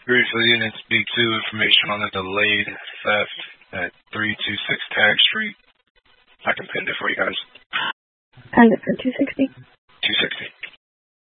Briefly, units B2 information on the delayed theft at 326 Tag Street. I can pin it for you guys. Tag it for 260.